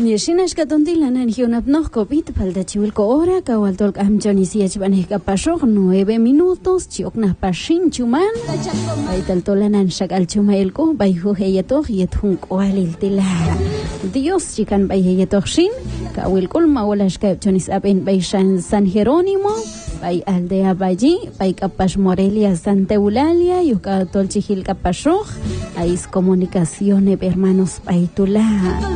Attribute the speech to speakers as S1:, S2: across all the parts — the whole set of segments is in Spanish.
S1: Yeshinash katontilanan hiunapnoh COVID paldachiwilko hora kawaltolk amchonisiach banehka pashoh 9 minutos chioknah pashin chuman aitaltolanan shakalchumailko bayhu heyatoh yethun kwaliltila Dios chikan bayheyatoh shin kawilkul mawalash kapchonis aben bayshan San Jerónimo bay aldea Bayi, bay Capash Morelia, Santa Eulalia, yuka tolchihil Capashoh, ais comunicaciones hermanos baitula.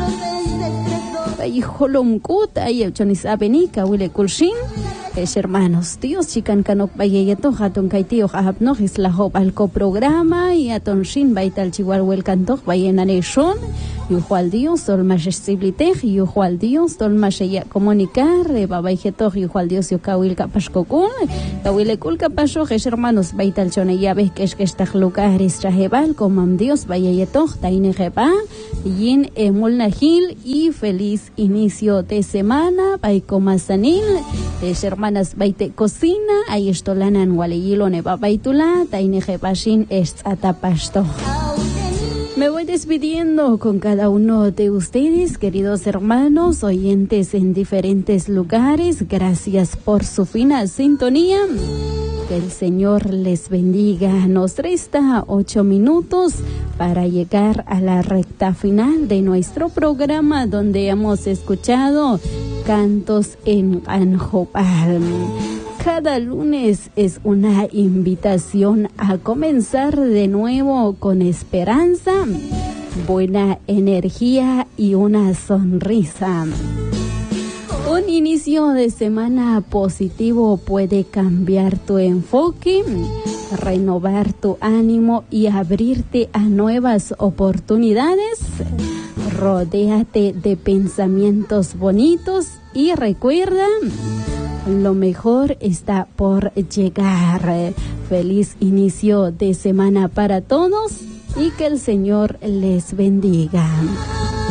S1: Bay Holomkut, ay chonis abenika, wile kulshin, hermanos, Dios chican canok bayeto, hatun kaitio, habno, isla hop alco programa, y aton shin baital chihual welcantok, bayena nation. Yujual Dios, tol mashesiblitej, yujual Dios, tol masheya comunicar, babayjeto, yujual Dios, yukawil kapashkokun, kawilekul kapasho, hermanos, baital choneya, ves que estos lugares trajebal, como Dios, bayeto, tainejeba, yin emulnahil, y feliz inicio de semana, baikomasanil, hermanas, baite cocina, ahí estolanan waleyilo neba baitula, tainejebashin, estatapasto. Me voy despidiendo con cada uno de ustedes, queridos hermanos, oyentes en diferentes lugares. Gracias por su fina sintonía. Que el Señor les bendiga. Nos resta 8 minutos para llegar a la recta final de nuestro programa, donde hemos escuchado cantos en Anjopal. Cada lunes es una invitación a comenzar de nuevo con esperanza, buena energía y una sonrisa. Un inicio de semana positivo puede cambiar tu enfoque, renovar tu ánimo y abrirte a nuevas oportunidades. Rodéate de pensamientos bonitos y recuerda, lo mejor está por llegar. Feliz inicio de semana para todos y que el Señor les bendiga.